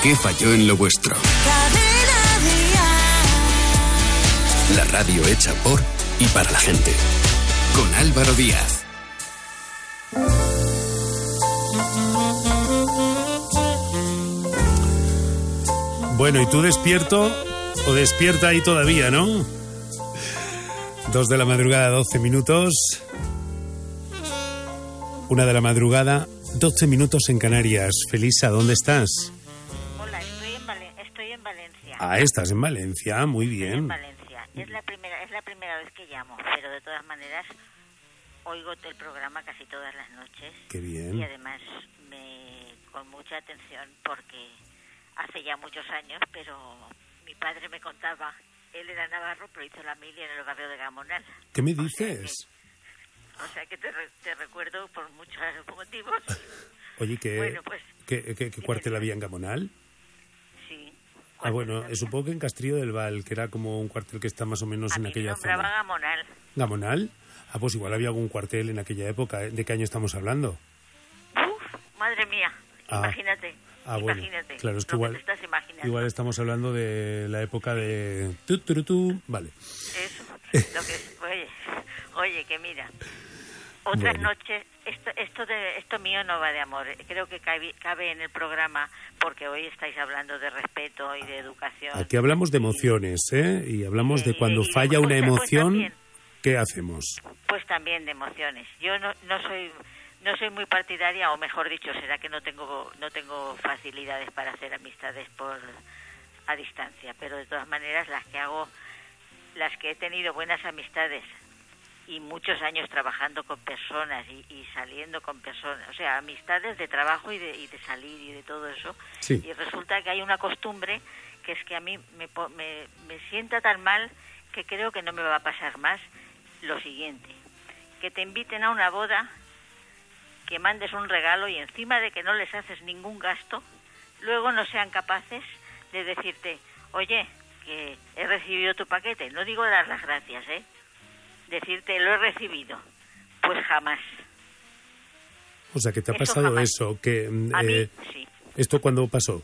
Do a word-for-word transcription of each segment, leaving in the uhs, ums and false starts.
¿Qué falló en lo vuestro? La radio hecha por y para la gente. Con Álvaro Díaz. Bueno, ¿y tú despierto o despierta ahí todavía, no? Dos de la madrugada, doce minutos. Una de la madrugada, doce minutos en Canarias. Felisa, ¿dónde estás? Hola, estoy en, Valen- estoy en Valencia. Ah, estás en Valencia, muy Estoy bien. en Valencia. Es la primera, es la primera vez que llamo, pero de todas maneras oigo el programa casi todas las noches. Qué bien. Y además me con mucha atención porque hace ya muchos años, pero mi padre me contaba, él era navarro, pero hizo la mili en el barrio de Gamonal. ¿Qué me O sea dices? que, o sea que te, re- te recuerdo por muchos motivos. Oye, ¿qué, Bueno, pues, ¿qué, qué, qué cuartel había en Gamonal? Sí. Ah, bueno, eh, supongo que en Castrillo del Val, que era como un cuartel que está más o menos A en mí me aquella nombraba zona. Gamonal. ¿Gamonal? Ah, pues igual había algún cuartel en aquella época. ¿De qué año estamos hablando? Uf, madre mía, Ah. imagínate. Ah, bueno, Imagínate, claro, es que lo igual, te estás imaginando. igual estamos hablando de la época de... Tu, tu, tu, tu. Vale. Eso, lo que, oye, oye, que mira, otras Bueno. noches, esto, esto, de, esto mío no va de amor, creo que cabe, cabe en el programa, porque hoy estáis hablando de respeto y de educación. Aquí hablamos de emociones, ¿eh? Y hablamos de Y- cuando y- y de falla una cosas, pues, emoción, también. ¿qué hacemos? Pues también de emociones. Yo no, no soy... No soy muy partidaria, o mejor dicho, será que no tengo no tengo facilidades para hacer amistades por a distancia, pero de todas maneras las que hago, las que he tenido buenas amistades y muchos años trabajando con personas y, y saliendo con personas, o sea, amistades de trabajo y de, y de salir y de todo eso, Sí. y resulta que hay una costumbre que es que a mí me, po- me, me sienta tan mal que creo que no me va a pasar más lo siguiente, que te inviten a una boda, que mandes un regalo y encima de que no les haces ningún gasto, luego no sean capaces de decirte, oye, que he recibido tu paquete. No digo dar las gracias, ¿eh? Decirte, lo he recibido. Pues jamás. O sea, que te ha Eso pasado jamás. eso, que... mm, A mí, eh, sí. ¿Esto cuándo pasó?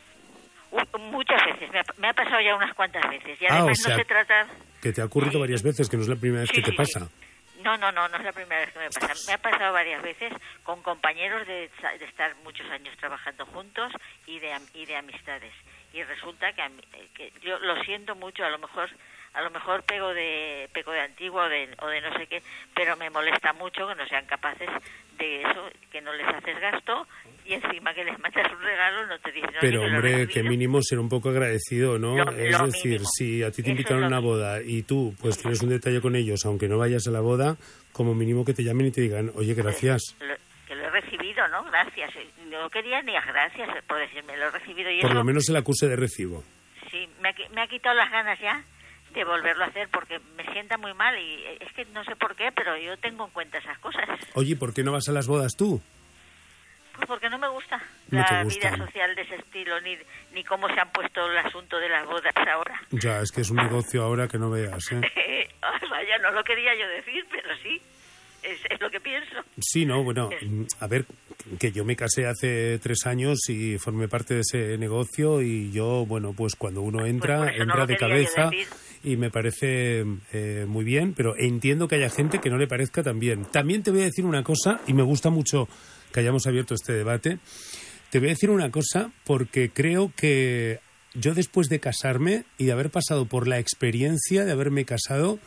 Uy, muchas veces. Me ha, me ha pasado ya unas cuantas veces. Y Ah, además o sea, no se trata... Que te ha ocurrido Sí. varias veces, que no es la primera vez Sí, que te sí, pasa. sí. No, no, no, no es la primera vez que me pasa. Me ha pasado varias veces con compañeros de, de estar muchos años trabajando juntos y de, am- y de amistades. Y resulta que, a mí- eh, que yo lo siento mucho, a lo mejor a lo mejor pego de pego de antiguo o de, o de no sé qué, pero me molesta mucho que no sean capaces de eso, que no les haces gasto y encima que les mandas un regalo no te dicen, oye, Pero, que lo he hombre, que recibido. mínimo ser un poco agradecido, ¿no? Lo- es lo decir, mínimo. si a ti te Eso invitaron a es lo una boda y tú, pues, tienes un detalle con ellos, aunque no vayas a la boda, como mínimo que te llamen y te digan, oye, gracias. Lo- que lo he recibido, ¿no? Gracias. No quería ni las gracias por decirme, lo he recibido y Por eso... lo menos el acuse de recibo. Sí, me ha, qui- me ha quitado las ganas ya de volverlo a hacer porque me sienta muy mal y es que no sé por qué, pero yo tengo en cuenta esas cosas. Oye, ¿por qué no vas a las bodas tú? Pues porque no me gusta No te la gusta. vida social de ese estilo, ni, ni cómo se han puesto el asunto de las bodas ahora. Ya, es que es un negocio ahora que no veas, ¿eh? Ah, vaya, no lo quería yo decir, pero sí, es, es lo que pienso. Sí, no, bueno, mm, a ver, que yo me casé hace tres años y formé parte de ese negocio y yo, bueno, pues cuando uno entra, por eso no entra lo de quería yo cabeza decir. y me parece eh, muy bien, pero entiendo que haya gente que no le parezca tan bien. También te voy a decir una cosa, y me gusta mucho que hayamos abierto este debate, te voy a decir una cosa porque creo que yo después de casarme y de haber pasado por la experiencia de haberme casado,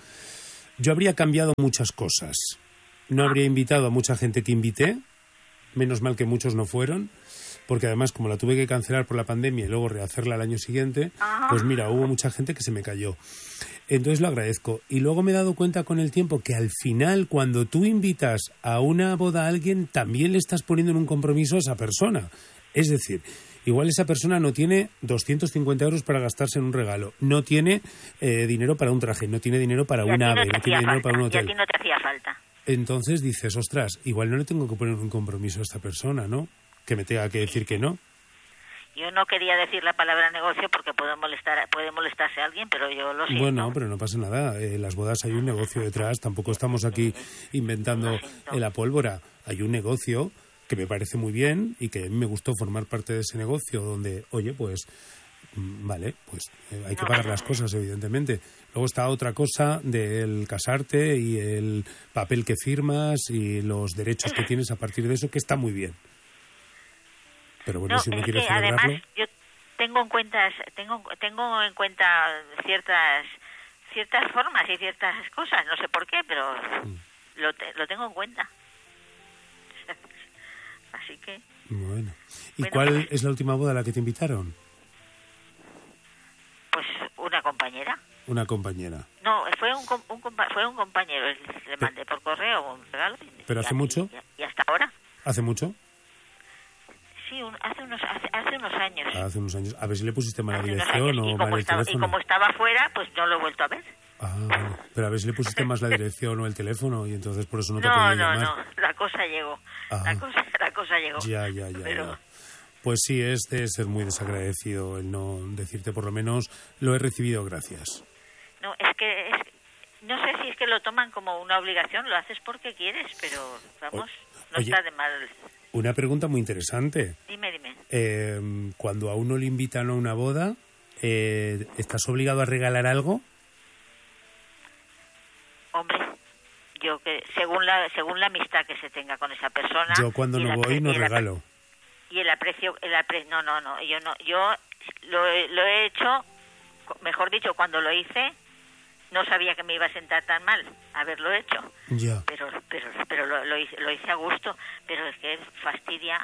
yo habría cambiado muchas cosas. No habría invitado a mucha gente que invité, menos mal que muchos no fueron, porque además como la tuve que cancelar por la pandemia y luego rehacerla al año siguiente, pues mira, hubo mucha gente que se me cayó. Entonces lo agradezco. Y luego me he dado cuenta con el tiempo que al final, cuando tú invitas a una boda a alguien, también le estás poniendo en un compromiso a esa persona. Es decir, igual esa persona no tiene doscientos cincuenta euros para gastarse en un regalo, no tiene eh, dinero para un traje, no tiene dinero para Y a un ti ave, no te no tiene hacía dinero para un falta, y a hotel. ti no te hacía falta. Entonces dices, ostras, igual no le tengo que poner un compromiso a esta persona, ¿no? Que me tenga que decir que no. Yo no quería decir la palabra negocio porque puede molestar puede molestarse a alguien, pero yo lo siento. Bueno, pero no pasa nada. En las bodas hay un negocio detrás. Tampoco estamos aquí inventando Lo siento. la pólvora. Hay un negocio que me parece muy bien y que a mí me gustó formar parte de ese negocio donde, oye, pues, vale, pues eh, hay que pagar las cosas, evidentemente. Luego está otra cosa del casarte y el papel que firmas y los derechos que tienes a partir de eso, que está muy bien. Pero bueno, no, si uno es quiere que celebrarlo... Además, yo tengo en cuenta, tengo, tengo en cuenta ciertas ciertas formas y ciertas cosas, no sé por qué, pero mm. lo, te, lo tengo en cuenta. Así que... Bueno. ¿Y bueno, cuál pues, es la última boda a la que te invitaron? Pues una compañera. Una compañera. No, fue un, un, fue un compañero, le mandé por correo un regalo. ¿Pero hace mucho? Y, y hasta ahora. ¿Hace mucho? Sí, un, hace, unos, hace, hace unos años. Ah, hace unos años. A ver si le pusiste mala hace dirección o mal el estaba, teléfono. Y como estaba fuera, pues no lo he vuelto a ver. Ah, vale. Pero a ver si le pusiste más la dirección o el teléfono y entonces por eso no te no, podía no, llamar. No, no, la cosa llegó. Ah. La, cosa, la cosa llegó. Ya, ya, ya, Pero... ya. Pues sí, es de ser muy desagradecido el no decirte por lo menos lo he recibido, gracias. No, es que... Es, no sé si es que lo toman como una obligación, lo haces porque quieres, pero vamos, no Oye, está de mal. Una pregunta muy interesante. Dime, dime. Eh, cuando a uno le invitan a una boda, eh, ¿estás obligado a regalar algo? Hombre, yo que según la según la amistad que se tenga con esa persona. Yo cuando no voy no regalo. Y el aprecio, el aprecio, no, no, no, yo no, yo lo, lo he hecho, mejor dicho, cuando lo hice, no sabía que me iba a sentar tan mal haberlo hecho. Ya. Pero, pero, pero lo, lo, hice, lo hice a gusto, pero es que fastidia.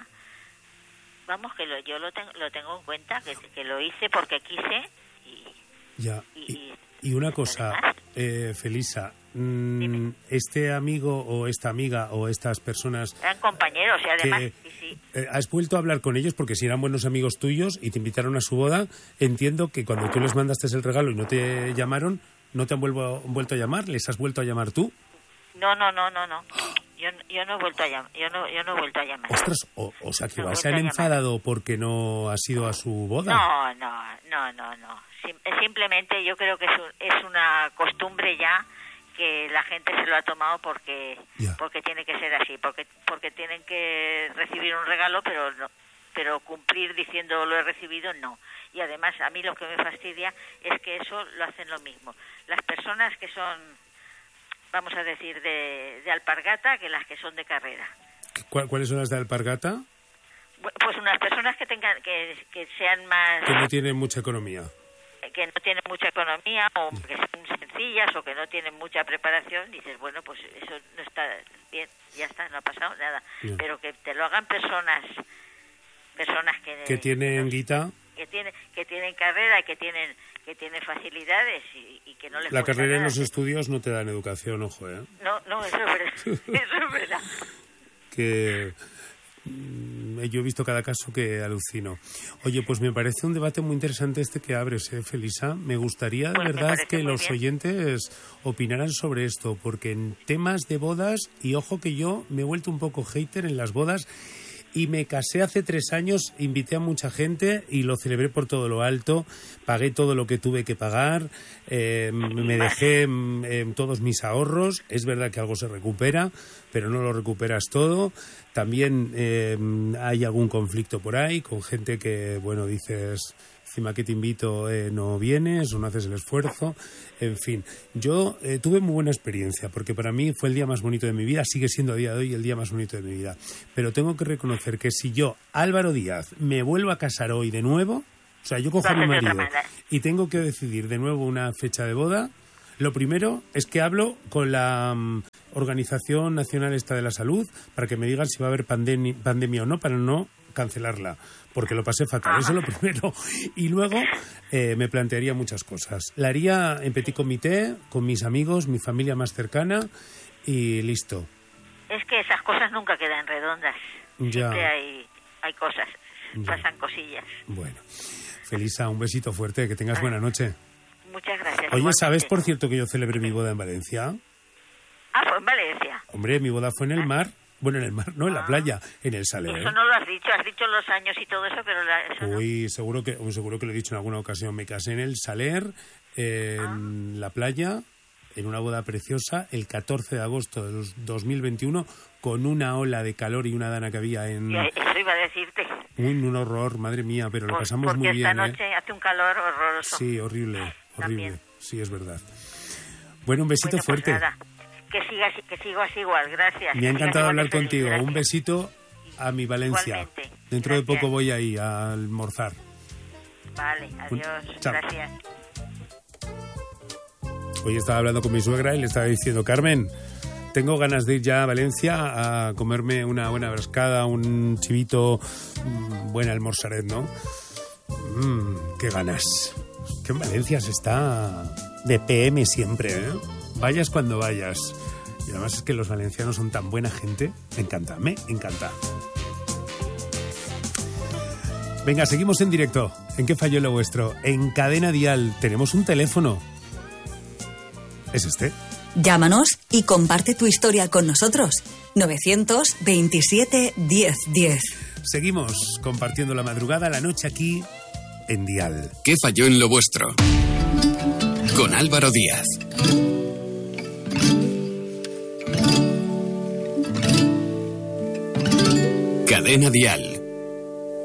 Vamos, que lo, yo lo, ten, lo tengo en cuenta, que, que lo hice porque quise y... Ya. Y, y, y una cosa, eh, Felisa, mmm, este amigo o esta amiga o estas personas... Eran compañeros y además... Que, sí, sí. Eh, ¿Has vuelto a hablar con ellos? Porque si eran buenos amigos tuyos y te invitaron a su boda, entiendo que cuando tú les mandaste el regalo y no te llamaron, ¿no te han vuelvo, vuelto a llamar? ¿Les has vuelto a llamar tú? No, no, no, no, no. Yo, yo no he vuelto a llamar. Yo no, yo no he vuelto a llamar. Ostras, o, o sea que no se han enfadado porque no has ido a su boda. No, no, no, no, no. Sim- simplemente yo creo que es, un, es una costumbre ya que la gente se lo ha tomado porque ya. porque tiene que ser así, porque porque tienen que recibir un regalo, pero no, pero cumplir diciendo lo he recibido no. Y además a mí lo que me fastidia es que eso lo hacen lo mismo. Las personas que son, vamos a decir, de, de alpargata que las que son de carrera. ¿Cuáles son las de alpargata? Pues unas personas que tengan que, que sean más... Que no tienen mucha economía. Que no tienen mucha economía o que son sencillas o que no tienen mucha preparación, dices, bueno, pues eso no está bien, ya está, no ha pasado nada. Yeah. Pero que te lo hagan personas personas que... Que tienen no, guita... Que tienen, que tienen carrera y que tienen, que tienen facilidades y, y que no les La carrera nada. En los estudios no te dan educación, ojo, ¿eh? No, no, eso es verdad. Eso es verdad. Que... Yo he visto cada caso que alucino. Oye, pues me parece un debate muy interesante este que abres, ¿eh, Felisa? Me gustaría de pues verdad que los bien. oyentes opinaran sobre esto, porque en temas de bodas, y ojo que yo me he vuelto un poco hater en las bodas, y me casé hace tres años, invité a mucha gente y lo celebré por todo lo alto, pagué todo lo que tuve que pagar, eh, me dejé eh, todos mis ahorros, es verdad que algo se recupera, pero no lo recuperas todo. También eh, hay algún conflicto por ahí con gente que, bueno, dices, encima que te invito eh, no vienes o no haces el esfuerzo. En fin, yo eh, tuve muy buena experiencia porque para mí fue el día más bonito de mi vida, sigue siendo a día de hoy el día más bonito de mi vida. Pero tengo que reconocer que si yo, Álvaro Díaz, me vuelvo a casar hoy de nuevo, o sea, yo cojo a mi marido y tengo que decidir de nuevo una fecha de boda, lo primero es que hablo con la um, Organización Nacional esta de la Salud para que me digan si va a haber pandemia, pandemia o no, para no cancelarla, porque lo pasé fatal, eso es lo primero. Y luego eh, me plantearía muchas cosas. La haría en petit comité, con mis amigos, mi familia más cercana, y listo. Es que esas cosas nunca quedan redondas. Ya. Siempre hay, hay cosas, ya. Pasan cosillas. Bueno, Felisa, un besito fuerte, que tengas buena noche. Muchas gracias. Oye, igualmente. ¿sabes, por cierto, que yo celebré mi boda en Valencia? Ah, fue en Valencia. Hombre, mi boda fue en el mar. Bueno, en el mar, no, en la ah. playa, en el Saler. Eso no lo has dicho, has dicho los años y todo eso, pero la, eso Uy, no. seguro que, seguro que lo he dicho en alguna ocasión. Me casé en el Saler, en ah. la playa, en una boda preciosa el catorce de agosto de dos mil veintiuno con una ola de calor y una dana que había en... Eso iba a decirte. Un, un horror, madre mía, pero lo Por, pasamos porque muy bien. Porque esta noche ¿eh? hace un calor horroroso. Sí, horrible, horrible. También. Sí, es verdad. Bueno, un besito Bueno, pues fuerte. Nada, que sigas, que sigas igual, gracias. Me ha encantado hablar contigo. Feliz, un besito a mi Valencia. Igualmente. Dentro Gracias. de poco voy ahí a almorzar. Vale, adiós. Chao. Gracias. Hoy estaba hablando con mi suegra y le estaba diciendo, Carmen, tengo ganas de ir ya a Valencia a comerme una buena brascada, un chivito, un buen almorzaret, ¿no? Mmm, qué ganas. Que en Valencia se está de P M siempre, ¿eh? Vayas cuando vayas. Y además es que los valencianos son tan buena gente. Me encanta, me encanta. Venga, seguimos en directo. ¿En qué falló lo vuestro? En Cadena Dial tenemos un teléfono. ¿Es este? Llámanos y comparte tu historia con nosotros. novecientos veintisiete diez diez. Seguimos compartiendo la madrugada, la noche aquí en Dial. ¿Qué falló en lo vuestro? Con Álvaro Díaz. Cadena Dial.